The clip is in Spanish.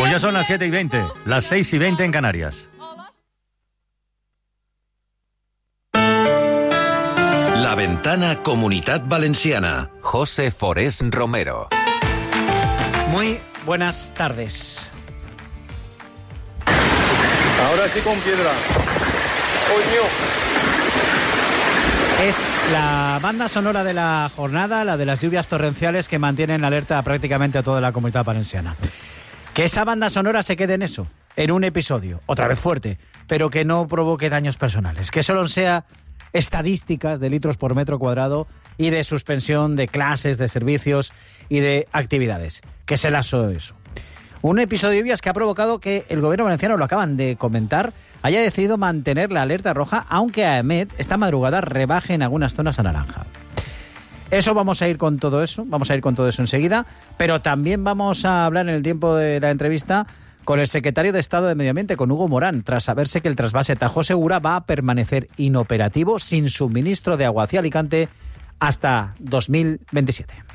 Pues ya son las 7:20, las 6:20 en Canarias. La Ventana Comunitat Valenciana. José Forés Romero. Muy buenas tardes. Ahora sí con piedra. ¡Coño! Es la banda sonora de la jornada, la de las lluvias torrenciales que mantienen alerta prácticamente a toda la comunidad valenciana. Que esa banda sonora se quede en eso, en un episodio, otra vez fuerte, pero que no provoque daños personales. Que solo sea estadísticas de litros por metro cuadrado y de suspensión de clases, de servicios y de actividades. Que se las eso. Un episodio de lluvias que ha provocado que el gobierno valenciano, lo acaban de comentar, haya decidido mantener la alerta roja, aunque AEMET esta madrugada rebaje en algunas zonas a naranja. Vamos a ir con todo eso enseguida, pero también vamos a hablar en el tiempo de la entrevista con el secretario de Estado de Medio Ambiente, con Hugo Morán, tras saberse que el trasvase Tajo Segura va a permanecer inoperativo sin suministro de agua hacia Alicante hasta 2027.